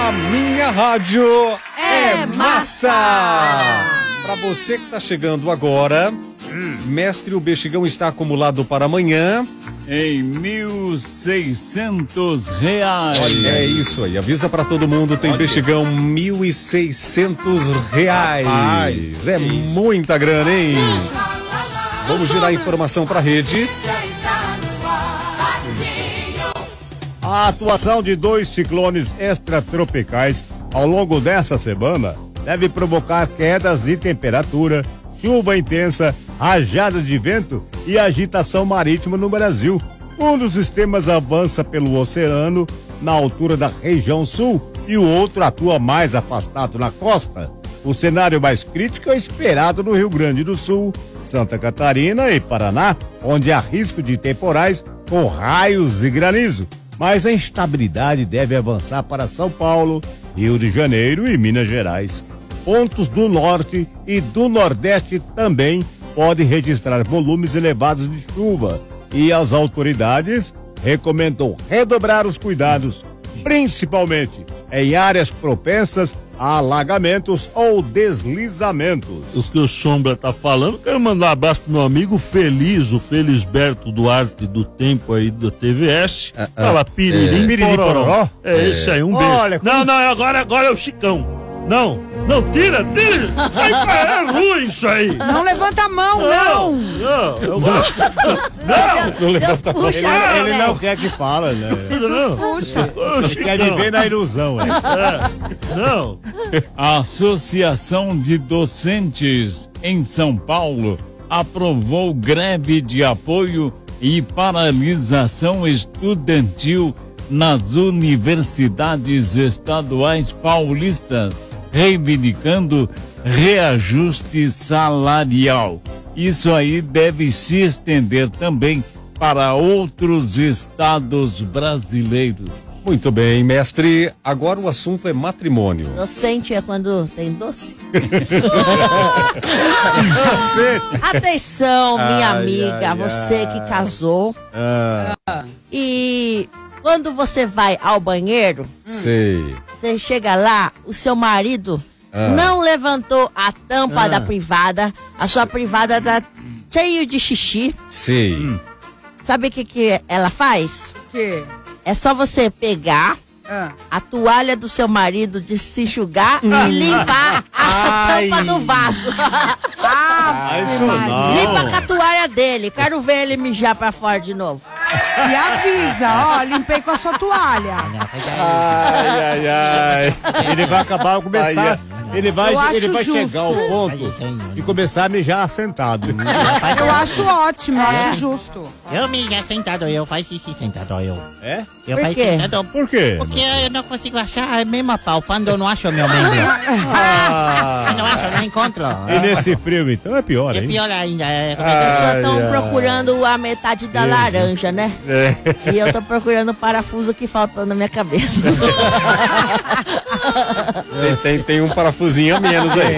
A minha rádio é massa! Para você que tá chegando agora, mestre, o Bexigão está acumulado para amanhã em R$1.600. Olha, é isso aí, avisa para todo mundo, tem Bexigão R$1.600. Rapaz, é muita grana, hein? Vamos girar a informação para a rede. A atuação de 2 ciclones extratropicais ao longo dessa semana deve provocar quedas de temperatura, chuva intensa, rajadas de vento e agitação marítima no Brasil. Um dos sistemas avança pelo oceano na altura da região sul e o outro atua mais afastado na costa. O cenário mais crítico é esperado no Rio Grande do Sul, Santa Catarina e Paraná, onde há risco de temporais com raios e granizo. Mas a instabilidade deve avançar para São Paulo, Rio de Janeiro e Minas Gerais. Pontos do norte e do nordeste também podem registrar volumes elevados de chuva e as autoridades recomendam redobrar os cuidados, principalmente em áreas propensas a alagamentos ou deslizamentos. O que o Sombra tá falando, quero mandar um abraço pro meu amigo Feliz, o Felisberto Duarte do Tempo aí do TVS. Fala Piririm Pororó. É esse aí, um beijo. Olha, não, agora é o Chicão. Não, tira! Isso aí é ruim, isso aí. Não levanta a mão, não. Eu gosto. Não levanta a mão. Ele não quer que fala, né? Jesus puxa. Ele quer viver na ilusão, né? Não. A Associação de Docentes em São Paulo aprovou greve de apoio e paralisação estudantil nas universidades estaduais paulistas, reivindicando reajuste salarial. Isso aí deve se estender também para outros estados brasileiros. Muito bem, mestre. Agora o assunto é matrimônio. Docente é quando tem doce? Atenção, minha amiga, você que casou. E quando você vai ao banheiro, sei. Você chega lá, o seu marido não levantou a tampa da privada, a sua privada tá cheio de xixi. Sei. Sabe o que ela faz? Que? É só você pegar a toalha do seu marido de se enxugar e limpar a tampa do vaso. Isso não. Limpa com a toalha dele. Quero ver ele mijar pra fora de novo. E avisa, limpei com a sua toalha. Ai. Ele vai acabar, começar... Ele vai chegar ao ponto e começar a mijar sentado. Eu acho ótimo, eu acho justo. Eu mijar sentado, eu faço xixi sentado, eu. É? Eu Por faço quê? sentado. Por quê? Porque eu não consigo achar, mesmo apalpando, eu não acho o meu membro. Eu não acho, eu não encontro. E nesse frio, então, é pior, É hein? pior ainda. Vocês só estão procurando a metade da laranja, né? E eu tô procurando o parafuso que falta na minha cabeça. Tem um parafusinho a menos aí.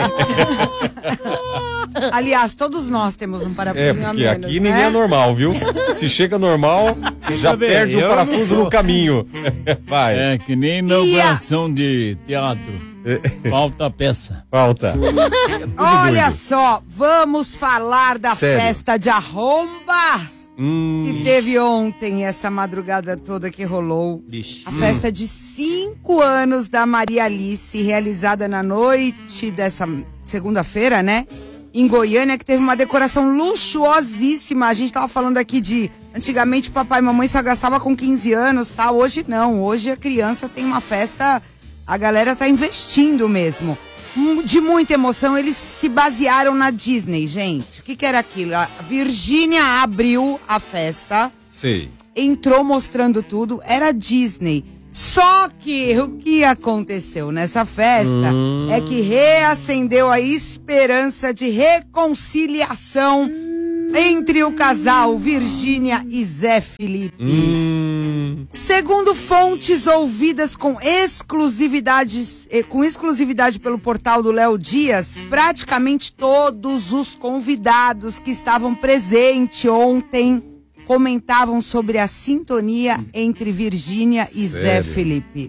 Aliás, todos nós temos um parafusinho a Porque menos, aqui né? ninguém é normal, viu? Se chega normal, já bem, perde o parafuso no caminho. Vai. É que nem inauguração de teatro. Falta peça. Falta. Olha só, vamos falar da Sério? festa de arromba que teve ontem, essa madrugada toda que rolou. A festa de 5 anos da Maria Alice, realizada na noite dessa segunda-feira, né? Em Goiânia, que teve uma decoração luxuosíssima. A gente tava falando aqui de... Antigamente, papai e mamãe só gastava com 15 anos, tá? Hoje não. Hoje a criança tem uma festa... A galera tá investindo mesmo. De muita emoção, eles se basearam na Disney, gente. O que era aquilo? A Virgínia abriu a festa, Sei. entrou mostrando tudo, era Disney. Só que o que aconteceu nessa festa é que reacendeu a esperança de reconciliação entre o casal Virgínia e Zé Felipe. Segundo fontes ouvidas com exclusividade pelo portal do Léo Dias, praticamente todos os convidados que estavam presentes ontem comentavam sobre a sintonia entre Virgínia e Zé Felipe.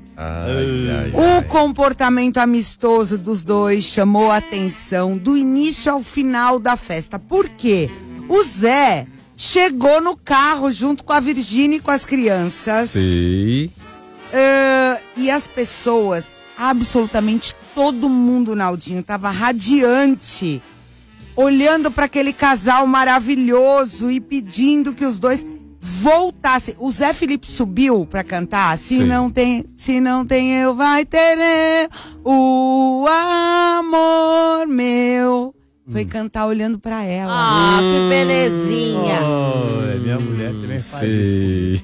O comportamento amistoso dos dois chamou a atenção do início ao final da festa. Por quê? O Zé chegou no carro junto com a Virgínia e com as crianças. Sim. E as pessoas, absolutamente todo mundo, Naldinho, tava radiante, olhando para aquele casal maravilhoso e pedindo que os dois voltassem. O Zé Felipe subiu para cantar. Se não tem eu, vai ter o amor meu. Foi cantar olhando pra ela. Ah, que belezinha. Minha mulher também faz isso.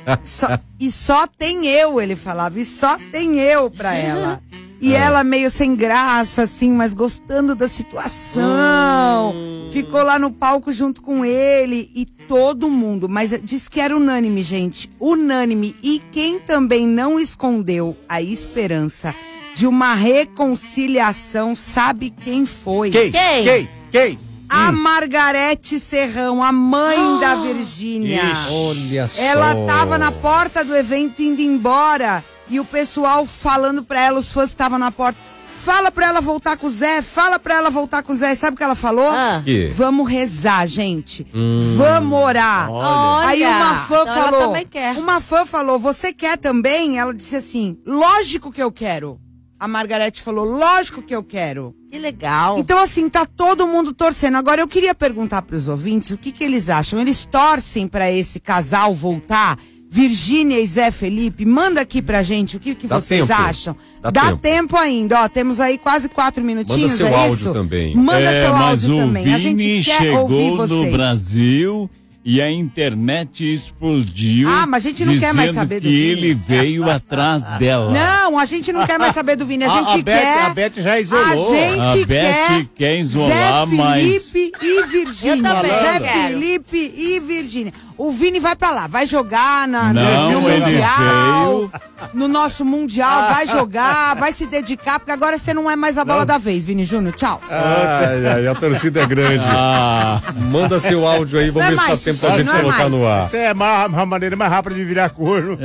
E só tem eu, ele falava. E só tem eu pra ela. E ela meio sem graça, assim, mas gostando da situação. Ficou lá no palco junto com ele e todo mundo. Mas diz que era unânime, gente. Unânime. E quem também não escondeu a esperança de uma reconciliação, sabe quem foi? Quem? A Margarete Serrão, a mãe da Virgínia. Olha só. Ela tava na porta do evento indo embora e o pessoal falando pra ela, os fãs estavam na porta. Fala pra ela voltar com o Zé, fala pra ela voltar com o Zé. Sabe o que ela falou? Vamos rezar, gente. Vamos orar. Olha. Aí uma fã então falou. ela também quer. Uma fã falou, você quer também? Ela disse assim, lógico que eu quero. A Margarete falou, lógico que eu quero. Que legal. Então, assim, tá todo mundo torcendo. Agora, eu queria perguntar pros ouvintes o que eles acham. Eles torcem pra esse casal voltar? Virgínia e Zé Felipe? Manda aqui pra gente o que vocês acham. Dá tempo ainda, ó. Temos aí quase 4 minutinhos, Manda seu áudio também. Manda seu áudio também. Vini A gente quer ouvir chegou vocês. no Brasil e a internet explodiu. Mas a gente não quer mais saber do que Vini. ele veio atrás dela. Não, a gente não quer mais saber do Vini. A gente quer. A Beth já isolou. A gente A Beth quer isolar, Zé Felipe e Eu Virgínia. também Zé quero. Felipe e Virgínia. O Vini vai pra lá, vai jogar no ele Mundial. No nosso Mundial, vai jogar, vai se dedicar, porque agora você não é mais a bola da vez, Vini Júnior. Tchau. A torcida é grande. Manda seu áudio aí, vamos Não é ver se mais, dá tempo da gente não é colocar mais. no ar. Isso é uma maneira mais rápida de virar corno.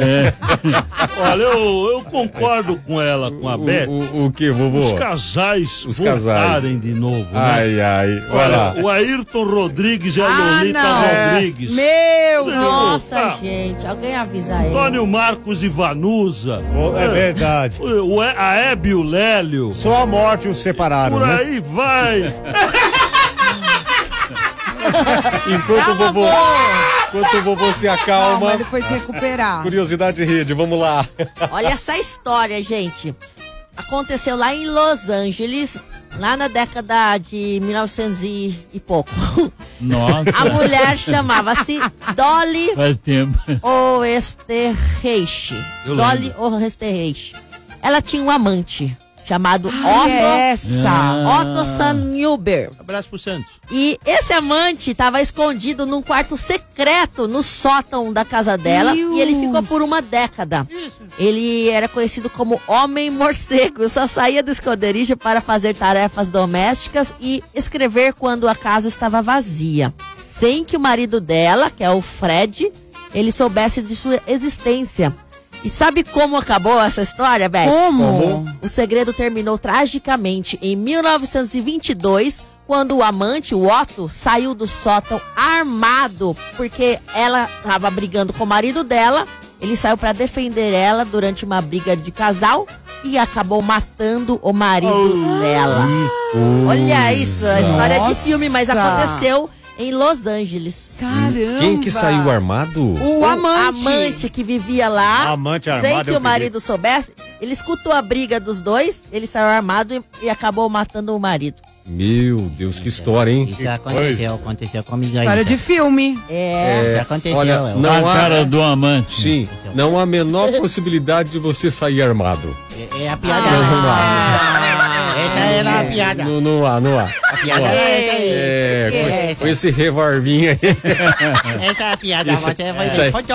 Olha, eu concordo com ela, com a Beth. O que, vovô? Os casais Os voltarem de novo, né? Ai, vai lá. Olha, o Ayrton Rodrigues e a Lolita não. Rodrigues. Meu Nossa, gente, alguém avisa ele. Antônio Marcos e Vanusa. É verdade. A Hebe e o Lélio. Só a morte os separaram, Por né? aí vai. Enquanto o vovô se acalma, ele foi se recuperar. curiosidade rede, vamos lá. Olha essa história, gente. Aconteceu lá em Los Angeles, lá na década de 1900 e pouco. Nossa, A mulher chamava-se Dolly faz tempo. Oesterreich. Dolly Oesterreich. Ela tinha um amante chamado Otto Sannhuber. Abraço pro Santos. E esse amante estava escondido num quarto secreto no sótão da casa dela e ele ficou por uma década. Ele era conhecido como Homem Morcego, só saía do esconderijo para fazer tarefas domésticas e escrever quando a casa estava vazia, sem que o marido dela, que é o Fred, ele soubesse de sua existência. E sabe como acabou essa história, Beth? Como? O segredo terminou tragicamente em 1922, quando o amante, o Otto, saiu do sótão armado, porque ela estava brigando com o marido dela. Ele saiu para defender ela durante uma briga de casal e acabou matando o marido dela. Olha isso, a história é de filme, mas aconteceu em Los Angeles. Caramba. Quem que saiu armado? O amante. amante que vivia lá, Amante sem armado, que eu o marido soubesse. Ele escutou a briga dos dois, ele saiu armado e acabou matando o marido. Meu Deus, que história, hein? Isso aconteceu comigo aí. História de filme. Já aconteceu. Olha, A não há... cara do amante. Sim, não há a menor possibilidade de você sair armado. É a piada. Não há. Essa era a piada. Não há. A piada é essa aí. Com esse revolvinho aí. Essa é a piada. Isso- Você vai isso aí. ver.